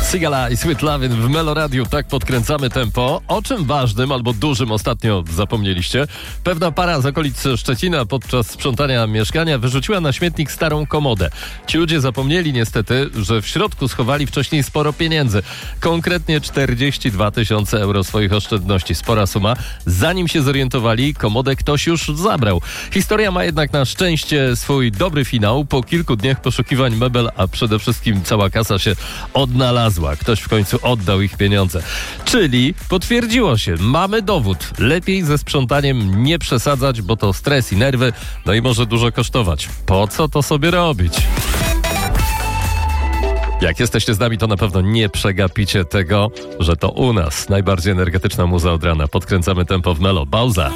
Sigala i Sweet Lovin' w Meloradiu, tak podkręcamy tempo. O czym ważnym albo dużym ostatnio zapomnieliście? Pewna para z okolic Szczecina podczas sprzątania mieszkania wyrzuciła na śmietnik starą komodę. Ci ludzie zapomnieli niestety, że w środku schowali wcześniej sporo pieniędzy. Konkretnie 42 000 euro swoich oszczędności. Spora suma. Zanim się zorientowali, komodę ktoś już zabrał. Historia ma jednak na szczęście swój dobry finał. Po kilku dniach poszukiwań mebel, a przede wszystkim cała kasa się odnalazła. Ktoś w końcu oddał ich pieniądze. Czyli potwierdziło się, mamy dowód. Lepiej ze sprzątaniem nie przesadzać, bo to stres i nerwy, no i może dużo kosztować. Po co to sobie robić? Jak jesteście z nami, to na pewno nie przegapicie tego, że to u nas najbardziej energetyczna muza od rana. Podkręcamy tempo w Melo. Pauza.